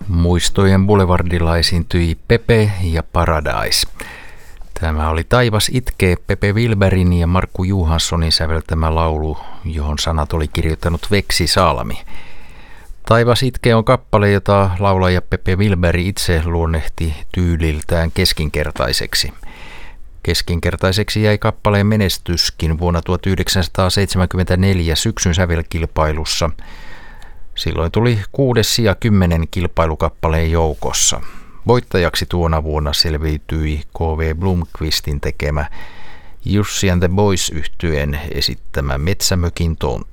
Muistojen boulevardilla esiintyi Pepe ja Paradise. Tämä oli Taivas itkee Pepe Wilbergin ja Markku Johanssonin säveltämä laulu, johon sanat oli kirjoittanut Veksi Salmi. Taivas itkee on kappale, jota laulaja Pepe Wilberg itse luonnehti tyyliltään keskinkertaiseksi. Keskinkertaiseksi jäi kappaleen menestyskin vuonna 1974 syksyn sävelkilpailussa. Silloin tuli 6. sija 10 kilpailukappaleen joukossa. Voittajaksi tuona vuonna selviytyi K.V. Blomqvistin tekemä Jussi and the Boys -yhtyeen esittämä Metsämökin tontti.